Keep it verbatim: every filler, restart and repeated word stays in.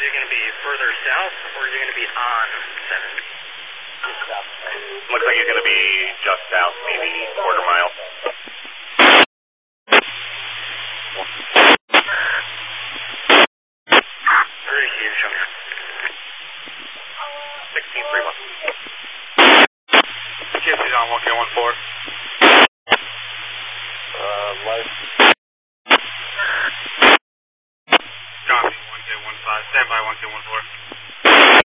it going to be further south, or is it going to be on seventy? Looks like he's going to be just south, maybe quarter mile.